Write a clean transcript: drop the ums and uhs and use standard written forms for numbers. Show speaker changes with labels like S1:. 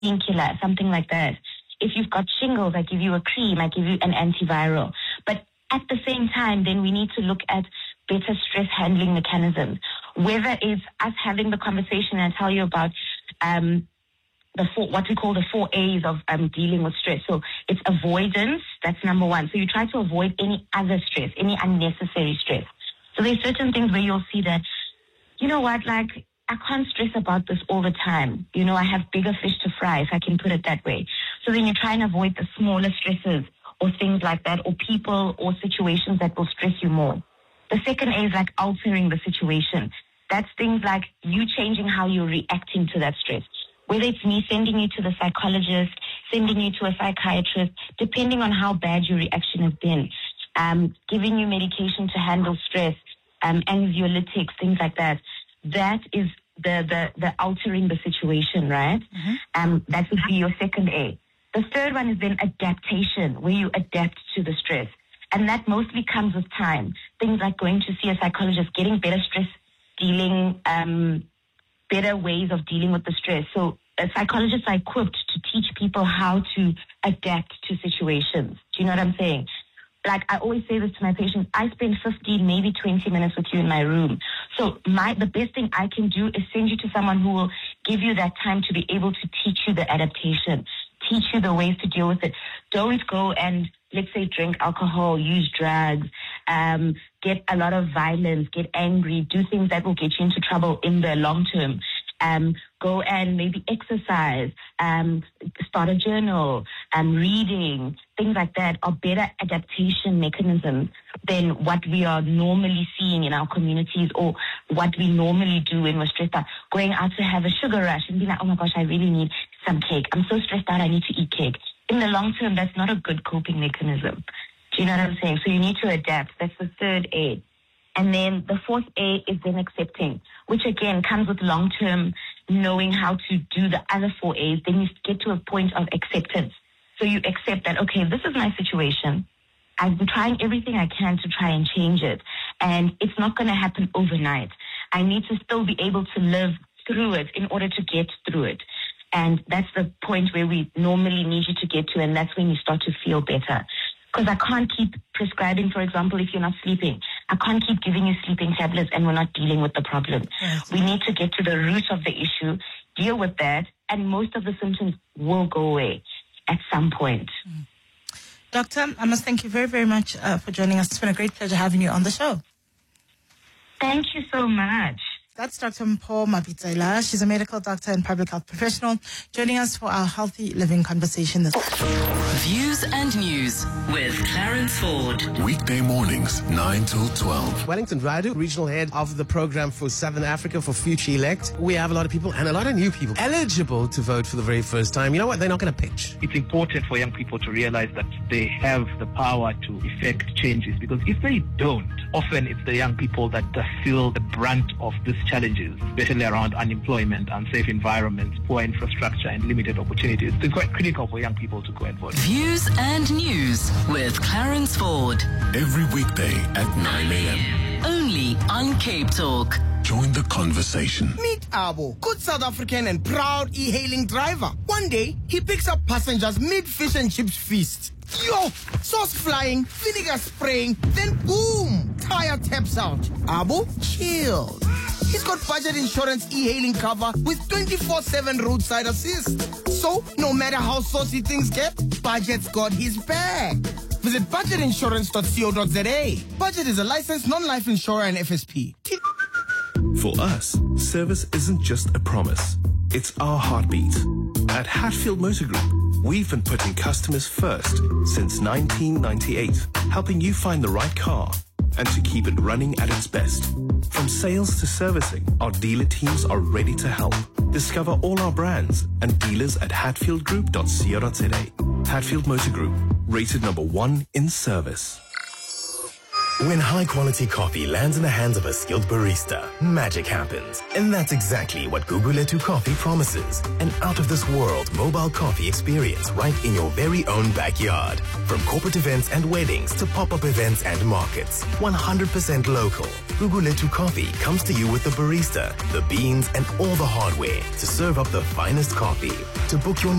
S1: painkiller, something like that. If you've got shingles, I give you a cream, I give you an antiviral. But at the same time, then we need to look at better stress handling mechanisms. Whether it's us having the conversation and I tell you about what we call the 4 A's of dealing with stress. So it's avoidance, that's number one. So you try to avoid any other stress, any unnecessary stress. So there's certain things where you'll see that, you know what, like, I can't stress about this all the time. You know, I have bigger fish to fry, if I can put it that way. So then you try and avoid the smaller stresses or things like that, or people or situations that will stress you more. The second A is like altering the situation. That's things like you changing how you're reacting to that stress. Whether it's me sending you to the psychologist, sending you to a psychiatrist, depending on how bad your reaction has been, giving you medication to handle stress, anxiolytics, things like that. That is the altering the situation, right? Mm-hmm. That would be your second A. The third one is then adaptation, where you adapt to the stress. And that mostly comes with time. Things like going to see a psychologist, getting better stress dealing, better ways of dealing with the stress. So psychologists are equipped to teach people how to adapt to situations. Do you know what I'm saying? Like I always say this to my patients, I spend 15, maybe 20 minutes with you in my room. So the best thing I can do is send you to someone who will give you that time to be able to teach you the adaptation, teach you the ways to deal with it. Don't go and, let's say, drink alcohol, use drugs, get a lot of violence, get angry, do things that will get you into trouble in the long term. Go and maybe exercise, start a journal, reading, things like that are better adaptation mechanisms than what we are normally seeing in our communities or what we normally do when we're stressed out. Going out to have a sugar rush and be like, oh my gosh, I really need some cake. I'm so stressed out, I need to eat cake. In the long term, that's not a good coping mechanism. Do you know what I'm saying? So you need to adapt. That's the third A. And then the fourth A is then accepting, which again comes with long-term knowing how to do the other 4 A's. Then you get to a point of acceptance. So you accept that, okay, this is my situation. I've been trying everything I can to try and change it. And it's not going to happen overnight. I need to still be able to live through it in order to get through it. And that's the point where we normally need you to get to, and that's when you start to feel better. Because I can't keep prescribing, for example, if you're not sleeping. I can't keep giving you sleeping tablets and we're not dealing with the problem. Yes. We need to get to the root of the issue, deal with that, and most of the symptoms will go away at some point.
S2: Doctor, I must thank you very, very much for joining us. It's been a great pleasure having you on the show.
S1: Thank you so much.
S2: That's Dr. Mpho Mabitsela. She's a medical doctor and public health professional, joining us for our Healthy Living conversation this
S3: Views and News with Clarence Ford.
S4: Weekday mornings, 9 till 12.
S5: Wellington Radu, regional head of the program for Southern Africa for Future Elect. We have a lot of people and a lot of new people eligible to vote for the very first time. You know what? They're not going to pitch.
S6: It's important for young people to realize that they have the power to effect changes, because if they don't, often it's the young people that feel the brunt of these challenges, especially around unemployment, unsafe environments, poor infrastructure, and limited opportunities. It's quite critical for young people to go and vote.
S3: Views and News with Clarence Ford.
S4: Every weekday at 9 a.m.
S3: Only on Cape Talk.
S4: Join the conversation.
S7: Meet Abo, good South African and proud e-hailing driver. One day, he picks up passengers mid-fish and chips feast. Yo, sauce flying, vinegar spraying, then boom, tire taps out. Abo, chill. He's got budget insurance e-hailing cover with 24/7 roadside assist. So, no matter how saucy things get, Budget's got his back. Visit budgetinsurance.co.za. Budget is a licensed non-life insurer and FSP.
S8: For us, service isn't just a promise. It's our heartbeat. At Hatfield Motor Group, we've been putting customers first since 1998, helping you find the right car and to keep it running at its best. From sales to servicing, our dealer teams are ready to help. Discover all our brands and dealers at hatfieldgroup.co.za. Hatfield Motor Group, rated number 1 in service.
S9: When high-quality coffee lands in the hands of a skilled barista, magic happens. And that's exactly what Guguletu Coffee promises. An out-of-this-world mobile coffee experience right in your very own backyard. From corporate events and weddings to pop-up events and markets. 100% local. Guguletu Coffee comes to you with the barista, the beans, and all the hardware to serve up the finest coffee. To book your